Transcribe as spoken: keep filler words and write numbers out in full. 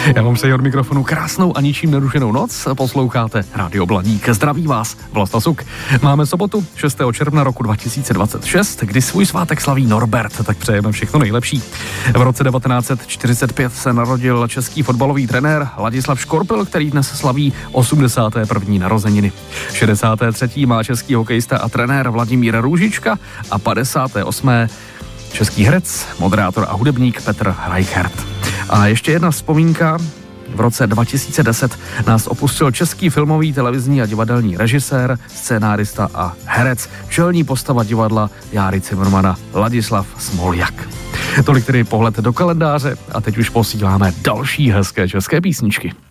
Já vám přeji od mikrofonu krásnou a ničím nerušenou noc. Posloucháte Rádio Blaník. Zdraví vás Vlasta Suk. Máme sobotu šestého června roku dva tisíce dvacet šest, kdy svůj svátek slaví Norbert, tak přejeme všechno nejlepší. V roce devatenáct set čtyřicet pět se narodil český fotbalový trenér Ladislav Škorpil, který dnes slaví osmdesáté první narozeniny. šedesáté třetí má český hokejista a trenér Vladimír Růžička a padesáté osmé český herec, moderátor a hudebník Petr Reichert. A ještě jedna vzpomínka. V roce dva tisíce deset nás opustil český filmový, televizní a divadelní režisér, scénárista a herec, čelní postava divadla Járy Cimrmana Ladislav Smoljak. Tolik tedy pohled do kalendáře a teď už posíláme další hezké české písničky.